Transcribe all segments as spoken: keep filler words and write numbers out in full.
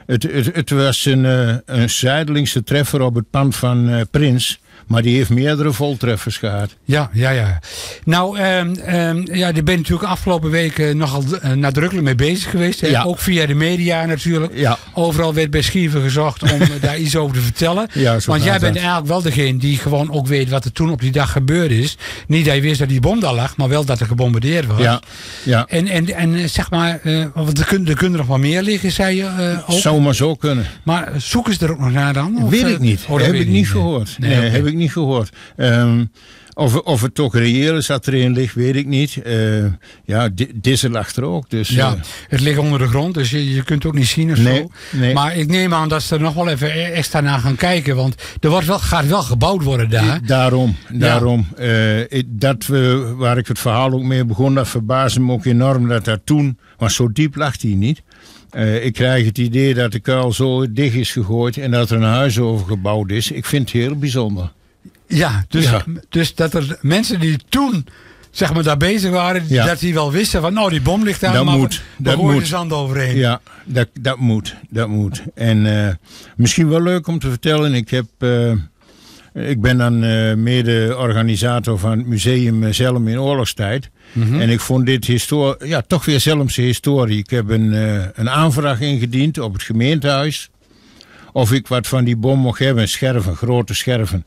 Het, het, het was een, uh, een zijdelingse treffer op het pand van uh, Prins. Maar die heeft meerdere voltreffers gehad. Ja, ja, ja. Nou, um, um, ja, daar ben je natuurlijk afgelopen weken nogal uh, nadrukkelijk mee bezig geweest. Hè? Ja. Ook via de media natuurlijk. Ja. Overal werd bij schieven gezocht om daar iets over te vertellen. Ja, want jij bent eigenlijk wel degene die gewoon ook weet wat er toen op die dag gebeurd is. Niet dat je wist dat die bom daar lag, maar wel dat er gebombardeerd was. Ja. Ja. En, en, en zeg maar, uh, want er kunnen er nog wel meer liggen, zei je uh, ook. Zou maar zo kunnen. Maar zoeken ze er ook nog naar dan? Of, weet ik niet. Oh, heb ik niet, niet gehoord. Nee, nee okay. heb ik niet gehoord. Um, of, of het toch reëel is dat erin ligt, weet ik niet. Uh, ja, deze lag er ook. Dus, ja, uh, het ligt onder de grond, dus je, je kunt het ook niet zien of nee, zo. Nee. Maar ik neem aan dat ze er nog wel even extra naar gaan kijken. Want er wordt wel, gaat wel gebouwd worden daar. Daarom, daarom. Ja. Uh, dat we, waar ik het verhaal ook mee begon, dat verbaasde me ook enorm dat dat toen, want zo diep lag die niet. Uh, ik krijg het idee dat de kuil zo dicht is gegooid en dat er een huis over gebouwd is. Ik vind het heel bijzonder. Ja, dus, ja. dus dat er mensen die toen zeg maar daar bezig waren, ja. dat die wel wisten van nou die bom ligt daar, dat maar moet, we gooien de zand overheen. Ja, dat, dat moet, dat moet. En uh, misschien wel leuk om te vertellen, ik heb... Uh, Ik ben dan uh, mede-organisator van het museum Zelm in oorlogstijd. Mm-hmm. En ik vond dit histori- ja, toch weer Zelmse historie. Ik heb een, uh, een aanvraag ingediend op het gemeentehuis. Of ik wat van die bom mocht hebben, scherven, grote scherven.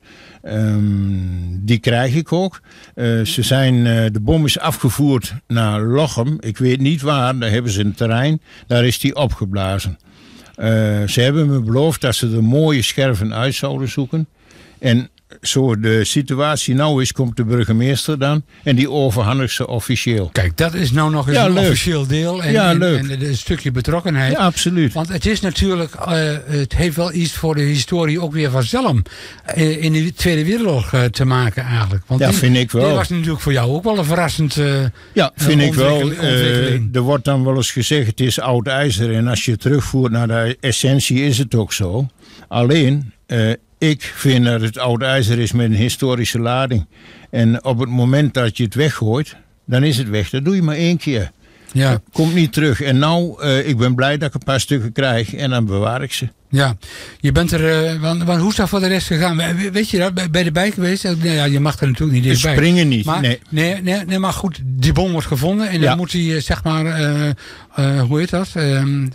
Um, die krijg ik ook. Uh, ze zijn, uh, de bom is afgevoerd naar Lochem. Ik weet niet waar, daar hebben ze een terrein. Daar is die opgeblazen. Uh, ze hebben me beloofd dat ze er mooie scherven uit zouden zoeken. En zo de situatie nou is, komt de burgemeester dan en die overhandigt ze officieel. Kijk, dat is nou nog eens ja, een leuk. officieel deel en, ja, en, leuk. en een stukje betrokkenheid. Ja, absoluut. Want het is natuurlijk, uh, het heeft wel iets voor de historie ook weer van Zelm uh, in de Tweede Wereldoorlog uh, te maken eigenlijk. Want ja, die, vind ik wel. Dat was natuurlijk voor jou ook wel een verrassend uh, Ja, vind uh, ik wel. Uh, er wordt dan wel eens gezegd, het is oud ijzer en als je het terugvoert naar de essentie is het ook zo. Alleen... Uh, Ik vind dat het oud ijzer is met een historische lading. En op het moment dat je het weggooit, dan is het weg. Dat doe je maar één keer. Ja. Dat komt niet terug. En nou, uh, ik ben blij dat ik een paar stukken krijg en dan bewaar ik ze. Ja, je bent er, uh, want, want hoe is dat voor de rest gegaan? Weet je dat, bij, bij de bij geweest? Nee, ja, je mag er natuurlijk niet dichtbij. Springen niet, maar, nee. Nee, nee. Nee, maar goed, die bom wordt gevonden en dan ja. moet die, zeg maar, uh, uh, hoe heet dat? Uh, uh,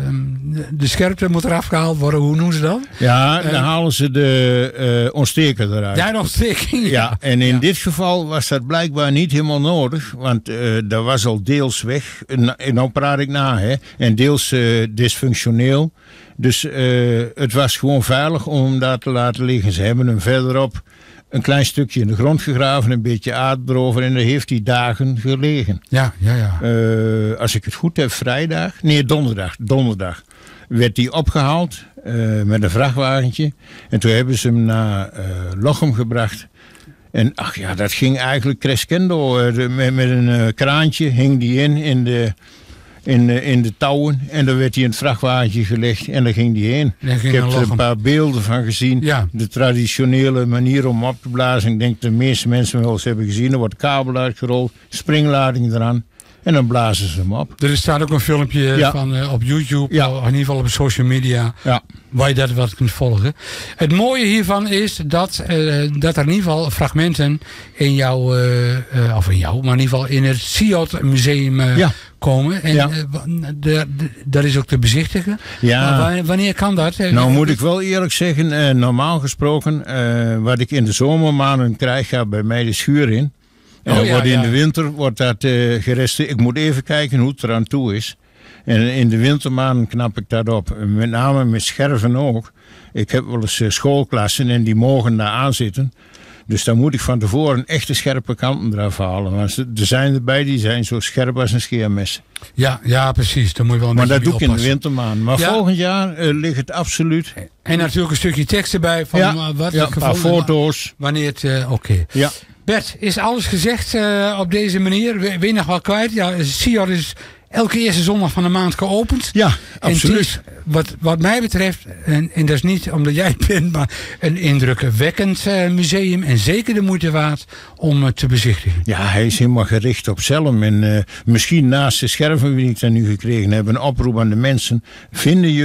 de scherpte moet eraf gehaald worden, hoe noemen ze dat? Ja, dan uh, halen ze de uh, ontsteker eruit. Ja, de ontsteking. Ja, ja en in ja. dit geval was dat blijkbaar niet helemaal nodig, want uh, dat was al deels weg. En nou praat ik na, hè. En deels uh, dysfunctioneel. Dus uh, het was gewoon veilig om hem daar te laten liggen. Ze hebben hem verderop een klein stukje in de grond gegraven, een beetje aarde erover en daar heeft hij dagen gelegen. Ja, ja, ja. Uh, als ik het goed heb, vrijdag, nee donderdag, donderdag werd hij opgehaald uh, met een vrachtwagentje. En toen hebben ze hem naar uh, Lochem gebracht. En ach ja, dat ging eigenlijk crescendo. Uh, met, met een uh, kraantje hing die in, in de... In, in de touwen. En dan werd hij in het vrachtwagentje gelegd. En daar ging hij heen. Ging ik heb er een paar beelden van gezien. Ja. De traditionele manier om op te blazen. Ik denk dat de meeste mensen wel eens hebben gezien. Er wordt kabel uitgerold. Springlading eraan. En dan blazen ze hem op. Er staat ook een filmpje ja. van uh, op YouTube. Ja. In ieder geval op social media. Ja. Waar je dat wat kunt volgen. Het mooie hiervan is dat, uh, dat er in ieder geval fragmenten in jouw, uh, uh, of in jou, maar in ieder geval in het Siot Museum uh, ja. komen. En ja. uh, de, de, dat is ook te bezichtigen. Ja. Maar wanneer kan dat? Nou moet ik wel eerlijk zeggen, uh, normaal gesproken, uh, wat ik in de zomermaanden krijg, gaat bij mij de schuur in. En oh, dan ja, wordt in ja. de winter wordt dat uh, gerestaureerd. Ik moet even kijken hoe het eraan toe is. En in de wintermaanden knap ik dat op. Met name met scherven ook. Ik heb wel eens schoolklassen en die mogen daar aan zitten. Dus dan moet ik van tevoren echte scherpe kanten eraf halen. Want er zijn erbij die zijn zo scherp als een scheermes. Ja, ja precies. Dan moet je wel een maar dat doe oppassen. ik in de wintermaanden. Maar ja. volgend jaar uh, ligt het absoluut. En natuurlijk een stukje tekst erbij. Van, ja, uh, wat ja, een paar foto's. Wanneer het... Uh, Oké. Okay. Ja. Bert, is alles gezegd uh, op deze manier? Ben je nog wel kwijt? Ja, Siot is elke eerste zondag van de maand geopend. Ja, absoluut. En is, wat, wat mij betreft, en, en dat is niet omdat jij het bent, maar een indrukwekkend uh, museum. En zeker de moeite waard om uh, te bezichtigen. Ja, hij is helemaal gericht op Zelm. En uh, misschien naast de scherven die ik dan nu gekregen heb, een oproep aan de mensen. Vinden jullie